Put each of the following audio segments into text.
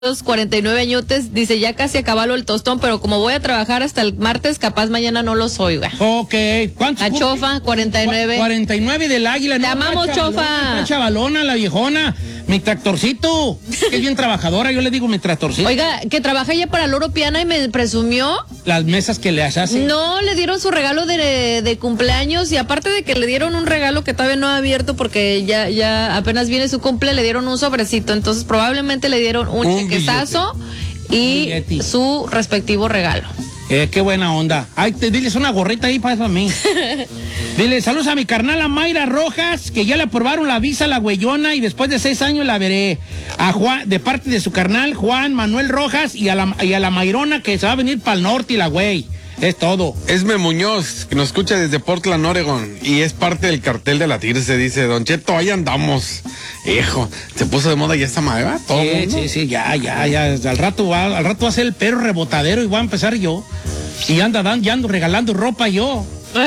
49 añotes, dice, ya casi acabalo el tostón, pero como voy a trabajar hasta el martes, capaz mañana no los oiga. Ok, ¿cuántos? La Chofa, 49. 49 del Águila. Te amamos, Chofa. La chavalona, la viejona, mi tractorcito, que es bien trabajadora, yo le digo mi tractorcito. Oiga, que trabaja ella para Loro Piana y me presumió. Las mesas que le hacen. No, le dieron su regalo de cumpleaños y aparte de que le dieron un regalo que todavía no ha abierto porque ya apenas viene su cumple, le dieron un sobrecito, entonces probablemente le dieron un chequezazo y su respectivo regalo. Qué buena onda. Ay, diles una gorrita ahí para mí. Dile, saludos a mi carnal, a Mayra Rojas, que ya le aprobaron la visa a la güeyona y después de 6 años la veré. A Juan, de parte de su carnal, Juan Manuel Rojas, y a la Mayrona, que se va a venir para el norte y la güey. Es todo. Esme Muñoz, que nos escucha desde Portland, Oregon, y es parte del cartel de la Tirse, dice, Don Cheto, ahí andamos. Hijo, se puso de moda ya esta madre, ¿va? Todo Sí, ya. Al rato va a ser el perro rebotadero y voy a empezar yo. Y ya ando regalando ropa yo.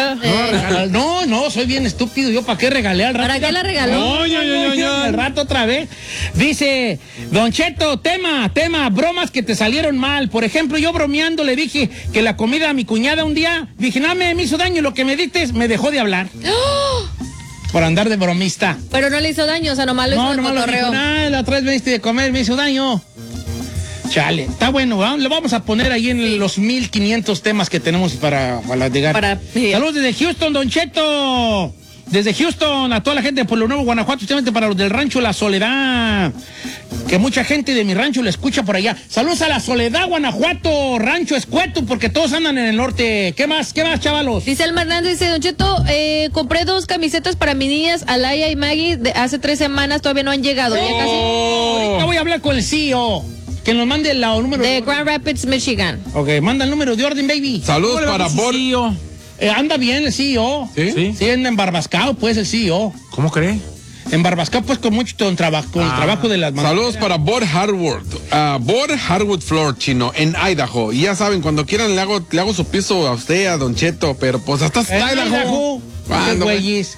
No, soy bien estúpido. ¿Yo para qué regalé al rato? ¿Para qué la regaló? Al rato otra vez. Dice, Don Cheto, tema, bromas que te salieron mal. Por ejemplo, yo bromeando le dije que la comida a mi cuñada un día, dije, no, me hizo daño, lo que me diste me dejó de hablar. Por andar de bromista. Pero no le hizo daño, o sea, nomás lo hizo de cotorreo. La otra vez me diste de comer, me hizo daño. Chale, está bueno, ¿verdad? Le vamos a poner ahí en los 1500 temas que tenemos para llegar. Saludos desde Houston, Don Cheto. Desde Houston, a toda la gente de Pueblo Nuevo, Guanajuato, especialmente para los del rancho La Soledad. Que mucha gente de mi rancho le escucha por allá. Saludos a La Soledad, Guanajuato, Rancho Escueto, porque todos andan en el norte. ¿Qué más, chavalos? Dice Alma Hernández, dice, Don Cheto, compré 2 camisetas para mis niñas, Alaya y Maggie, hace 3 semanas, todavía no han llegado. Ya casi. Ahorita voy a hablar con el CEO. Que nos mande el número de Grand Rapids, Michigan. Ok, manda el número de orden, baby. Saludos para CEO. Anda bien el CEO. ¿Sí? Sí, anda embarbascado, pues, el CEO. ¿Cómo cree? Embarbascado, pues, con mucho trabajo, el trabajo de las manos. Saludos para Bob Harwood. Bob Harwood Floor, chino, en Idaho. Y ya saben, cuando quieran le hago su piso a usted, a Don Cheto, pero pues hasta Idaho. Qué güeyes.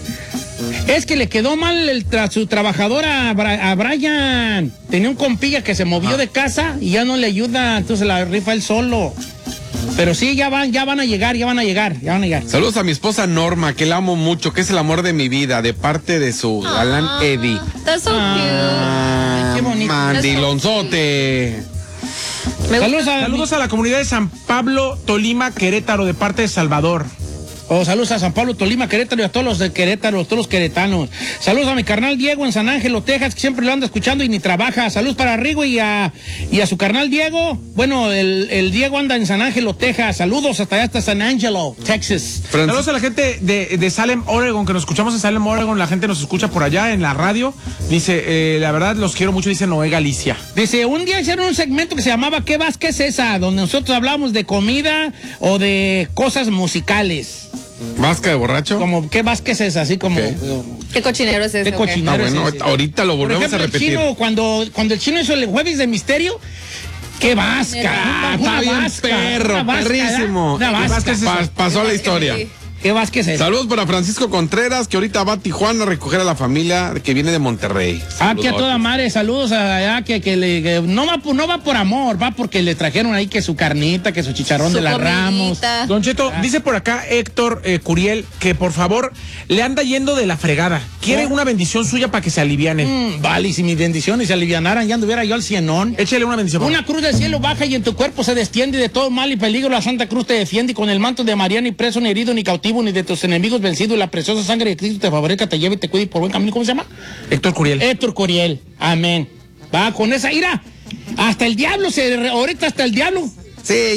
Es que le quedó mal su trabajador a Brian. Tenía un compilla que se movió de casa y ya no le ayuda, entonces la rifa él solo. Pero sí, ya van a llegar. Saludos a mi esposa Norma, que la amo mucho, que es el amor de mi vida, de parte de su galán Eddie. That's so cute. Qué bonito. Mandilonzote. Saludos a la comunidad de San Pablo, Tolima, Querétaro, de parte de Salvador. Saludos a San Pablo, Tolima, Querétaro y a todos los de Querétaro, todos los queretanos. Saludos a mi carnal Diego en San Ángelo, Texas, que siempre lo anda escuchando y ni trabaja. Saludos para Rigo y a su carnal Diego. Bueno, el Diego anda en San Ángelo, Texas. Saludos hasta allá, hasta San Angelo, Texas. Saludos a la gente de Salem, Oregon, que nos escuchamos en Salem, Oregon. La gente nos escucha por allá en la radio. Dice, la verdad, los quiero mucho, dice Noé Galicia. Dice, un día hicieron un segmento que se llamaba ¿Qué Vasca es esa? Donde nosotros hablábamos de comida o de cosas musicales. ¿Vasca de borracho? Como, ¿qué Vasca es esa? Así como... ¿Qué cochinero es ese? ¿Qué cochinero es ese? Ahorita lo volvemos a repetir. El chino, cuando el chino hizo el Jueves de Misterio, ¡qué vasca! Está bien perro, perrísimo. Pasó a la historia. Sí. ¿Qué Vázquez es? Saludos para Francisco Contreras, que ahorita va a Tijuana a recoger a la familia que viene de Monterrey. Que a toda madre, saludos allá, que no va por amor, va porque le trajeron ahí que su carnita, que su chicharrón de las Ramos. Don Cheto, dice por acá Héctor Curiel que por favor le anda yendo de la fregada. Quiere una bendición suya para que se aliviane. Vale, y si mis bendiciones se alivianaran, ya anduviera yo al cienón. Échale una bendición. Una cruz del cielo baja y en tu cuerpo se destiende de todo mal y peligro. La Santa Cruz te defiende y con el manto de María ni preso, ni herido, ni cautivo, ni de tus enemigos vencidos, la preciosa sangre de Cristo te favorezca, te lleve y te cuide por buen camino. ¿Cómo se llama? Héctor Curiel. Amén. Va con esa ira. Hasta el diablo ahorita hasta el diablo. Sí,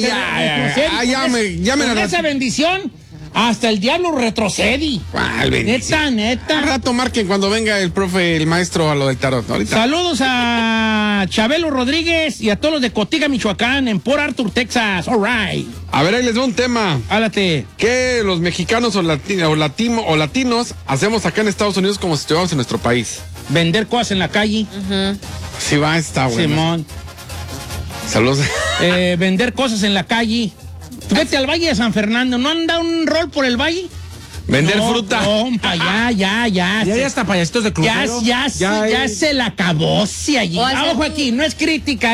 ya me con esa bendición. Hasta el diablo retrocede. Neta. Al rato marquen cuando venga el maestro a lo del tarot. Ahorita. Saludos a Chabelo Rodríguez y a todos los de Cotiga, Michoacán, en Port Arthur, Texas. All right. A ver, ahí les doy un tema. Háblate. ¿Qué los mexicanos o latinos hacemos acá en Estados Unidos como si estuviéramos en nuestro país? Vender cosas en la calle. Sí, está bueno. Simón. Saludos. Vender cosas en la calle. Vete al Valle de San Fernando. ¿No han dado un rol por el valle? Vender fruta. Compa, ya. Ya hasta payasitos de crucero. Ya se la acabó. Sí, allí. Ojo aquí, no es crítica.